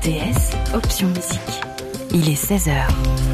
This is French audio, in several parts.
RTS, option musique. Il est 16h.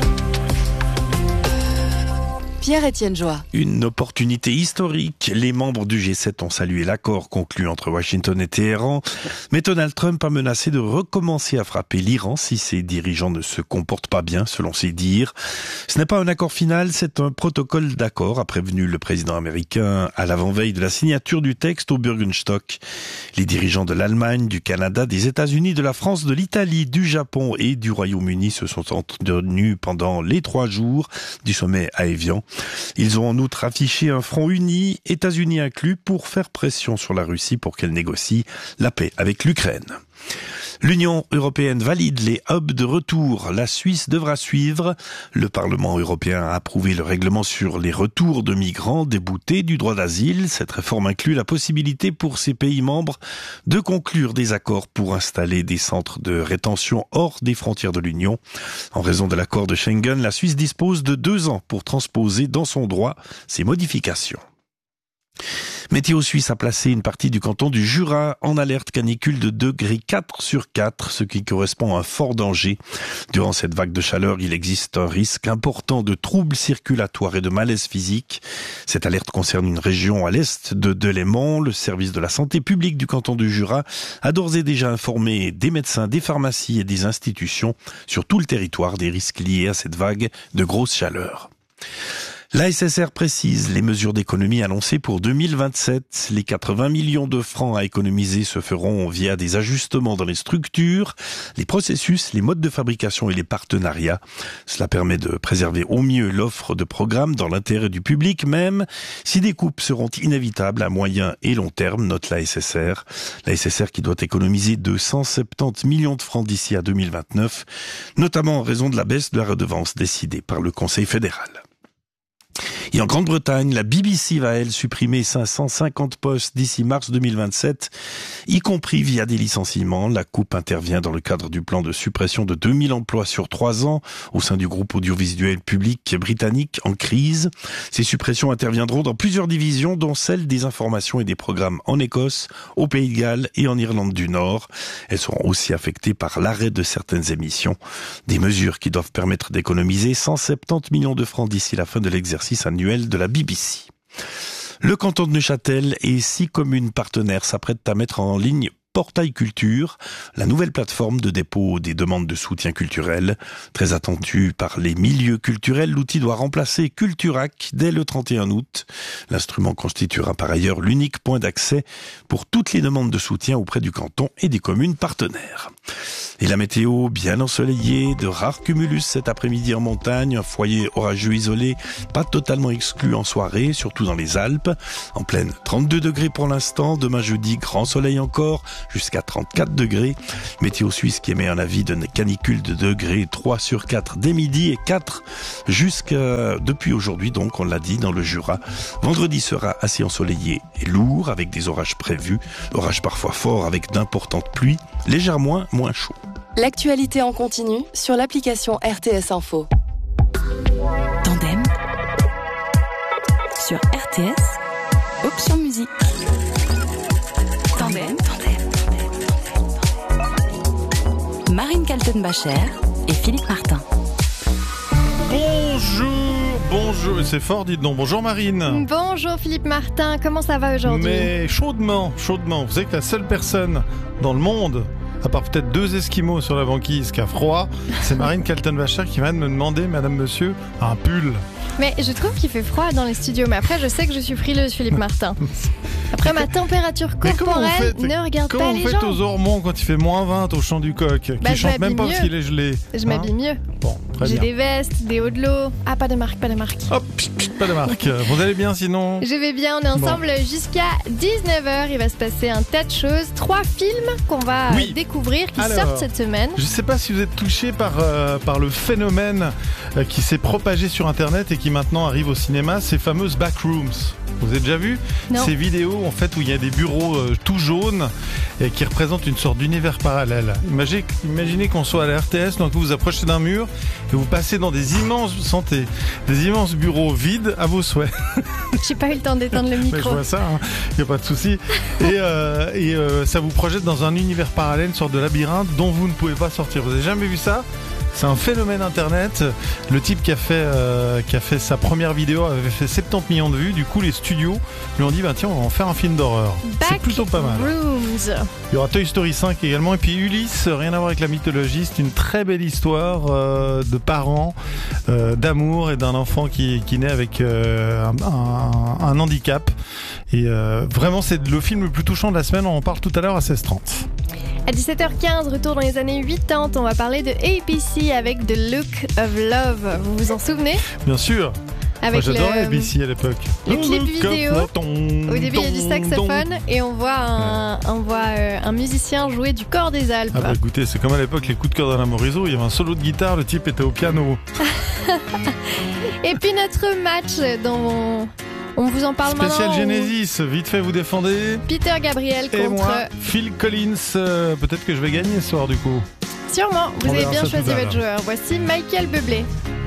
Pierre-Étienne Joie. Une opportunité historique. Les membres du G7 ont salué l'accord conclu entre Washington et Téhéran. Mais Donald Trump a menacé de recommencer à frapper l'Iran si ses dirigeants ne se comportent pas bien, selon ses dires. Ce n'est pas un accord final, c'est un protocole d'accord, a prévenu le président américain à l'avant-veille de la signature du texte au Bürgenstock. Les dirigeants de l'Allemagne, du Canada, des États-Unis, de la France, de l'Italie, du Japon et du Royaume-Uni se sont entretenus pendant les 3 jours du sommet à Évian. Ils ont en outre affiché un front uni, États-Unis inclus, pour faire pression sur la Russie pour qu'elle négocie la paix avec l'Ukraine. L'Union européenne valide les hubs de retour. La Suisse devra suivre. Le Parlement européen a approuvé le règlement sur les retours de migrants déboutés du droit d'asile. Cette réforme inclut la possibilité pour ces pays membres de conclure des accords pour installer des centres de rétention hors des frontières de l'Union. En raison de l'accord de Schengen, la Suisse dispose de 2 ans pour transposer dans son droit ces modifications. Météo Suisse a placé une partie du canton du Jura en alerte canicule de degré 4 sur 4, ce qui correspond à un fort danger. Durant cette vague de chaleur, il existe un risque important de troubles circulatoires et de malaise physique. Cette alerte concerne une région à l'est de Delémont. Le service de la santé publique du canton du Jura a d'ores et déjà informé des médecins, des pharmacies et des institutions sur tout le territoire des risques liés à cette vague de grosse chaleur. La SSR précise les mesures d'économie annoncées pour 2027. Les 80 millions de francs à économiser se feront via des ajustements dans les structures, les processus, les modes de fabrication et les partenariats. Cela permet de préserver au mieux l'offre de programmes dans l'intérêt du public, même si des coupes seront inévitables à moyen et long terme, note la SSR. La SSR qui doit économiser 270 millions de francs d'ici à 2029, notamment en raison de la baisse de la redevance décidée par le Conseil fédéral. Et en Grande-Bretagne, la BBC va, elle, supprimer 550 postes d'ici mars 2027, y compris via des licenciements. La coupe intervient dans le cadre du plan de suppression de 2000 emplois sur 3 ans au sein du groupe audiovisuel public britannique en crise. Ces suppressions interviendront dans plusieurs divisions, dont celle des informations et des programmes en Écosse, au Pays de Galles et en Irlande du Nord. Elles seront aussi affectées par l'arrêt de certaines émissions. Des mesures qui doivent permettre d'économiser 170 millions de francs d'ici la fin de l'exercice annuel de la BBC. Le canton de Neuchâtel et 6 communes partenaires s'apprêtent à mettre en ligne Portail Culture, la nouvelle plateforme de dépôt des demandes de soutien culturel. Très attendu par les milieux culturels, l'outil doit remplacer Culturac dès le 31 août. L'instrument constituera par ailleurs l'unique point d'accès pour toutes les demandes de soutien auprès du canton et des communes partenaires. Et la météo bien ensoleillée, de rares cumulus cet après-midi en montagne, un foyer orageux isolé, pas totalement exclu en soirée, surtout dans les Alpes. En pleine 32 degrés pour l'instant, demain jeudi, grand soleil encore, jusqu'à 34 degrés. Météo Suisse qui émet un avis de canicule de degrés 3 sur 4 dès midi et 4 jusqu'à depuis aujourd'hui, donc on l'a dit, dans le Jura. Vendredi sera assez ensoleillé et lourd avec des orages prévus, orages parfois forts avec d'importantes pluies, légèrement moins chaud. L'actualité en continu sur l'application RTS Info. Tandem sur RTS, option musique. Tandem. Marine Kaltenbacher et Philippe Martin. Bonjour, c'est fort, dites donc. Bonjour Marine. Bonjour Philippe Martin, comment ça va aujourd'hui ? Mais chaudement. Vous savez que la seule personne dans le monde, à part peut-être 2 Esquimaux sur la banquise qui a froid, c'est Marine Kaltenbacher qui vient de me demander, madame, monsieur, un pull. Mais je trouve qu'il fait froid dans les studios, mais après je sais que je suis frileuse Philippe Martin. Après ma température corporelle, ne regarde pas les gens. Comment vous faites aux Ormonds quand il fait moins 20 au Champ du Coq, qui chante même pas parce qu'il est gelé? Je m'habille mieux. Bon, très bien. J'ai des vestes, des hauts de l'eau. Ah, pas de marque. Hop, pas de marque. Vous allez bien sinon? Je vais bien, on est ensemble jusqu'à 19h. Il va se passer un tas de choses. 3 films qu'on va découvrir, qui sortent cette semaine. Je ne sais pas si vous êtes touché par le phénomène qui s'est propagé sur Internet et qui maintenant arrive au cinéma, ces fameuses backrooms. Vous avez déjà vu ces vidéos en fait où il y a des bureaux tout jaunes et qui représentent une sorte d'univers parallèle. Imaginez qu'on soit à la RTS, donc vous vous approchez d'un mur et vous passez dans des immenses bureaux vides à vos souhaits. J'ai pas eu le temps d'éteindre le micro. Mais je vois ça, il n'y a pas de souci. Et ça vous projette dans un univers parallèle, une sorte de labyrinthe dont vous ne pouvez pas sortir. Vous avez jamais vu ça ? C'est un phénomène internet. Le type qui a fait sa première vidéo avait fait 70 millions de vues. Du coup, les studios lui ont dit tiens, on va en faire un film d'horreur. C'est plutôt pas mal. Backrooms. Il y aura Toy Story 5 également. Et puis Ulysse, rien à voir avec la mythologie. C'est une très belle histoire de parents, d'amour et d'un enfant qui naît avec un handicap. Et vraiment, c'est le film le plus touchant de la semaine. On en parle tout à l'heure à 16h30. À 17h15, retour dans les années 80, on va parler de ABC avec The Look of Love. Vous vous en souvenez ? Bien sûr. Avec moi, j'adorais ABC à l'époque. Le clip vidéo. Au début, il y a du saxophone et on voit un musicien jouer du Cor des Alpes. Ah bah écoutez, c'est comme à l'époque les coups de cœur d'Alain Morisot. Il y avait un solo de guitare, le type était au piano. Et puis notre match dont on vous en parle Spécial maintenant. Genesis, vite fait vous défendez. Peter Gabriel contre... Et moi, Phil Collins. Peut-être que je vais gagner ce soir du coup. Sûrement, vous avez bien choisi votre joueur. Voici Michael Bublé.